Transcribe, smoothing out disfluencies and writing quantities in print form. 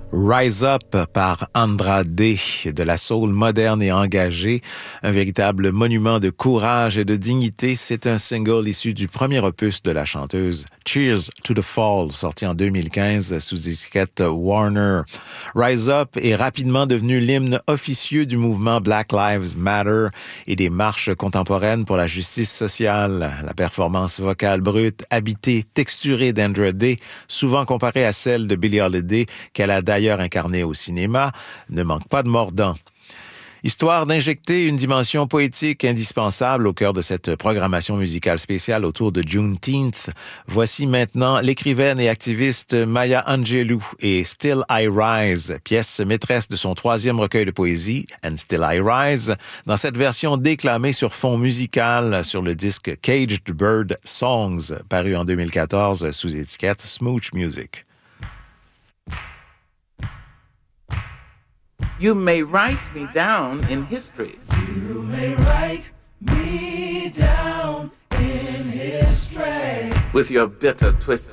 Rise Up par Andrade, de la soul moderne et engagée, un véritable monument de courage et de dignité. C'est un single issu du premier opus de la chanteuse, Cheers to the Fall, sorti en 2015 sous étiquette Warner. Rise Up est rapidement devenu l'hymne officieux du mouvement Black Lives Matter et des marches contemporaines pour la justice sociale. La performance vocale brute, habitée, texturée d'Andrade, souvent comparée à celle de Billie Holiday, qu'elle a d'ailleurs incarné au cinéma, ne manque pas de mordant. Histoire d'injecter une dimension poétique indispensable au cœur de cette programmation musicale spéciale autour de Juneteenth, voici maintenant l'écrivaine et activiste Maya Angelou et Still I Rise, pièce maîtresse de son 3e recueil de poésie, And Still I Rise, dans cette version déclamée sur fond musical sur le disque Caged Bird Songs, paru en 2014 sous étiquette Smooch Music. You may write me down in history. You may write me down in history. With your bitter, twisted